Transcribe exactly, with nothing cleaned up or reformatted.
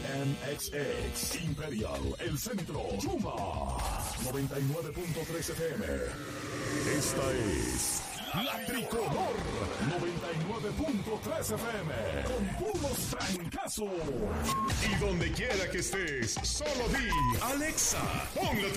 M X X, Imperial, El Centro, Yuma, noventa y nueve punto tres F M. Esta es La Tricolor, noventa y nueve punto tres F M, con puros trancazos. Y donde quiera que estés, solo di, Alexa, pon la